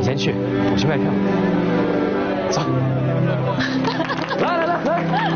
先去，我去卖票。走。来来来来。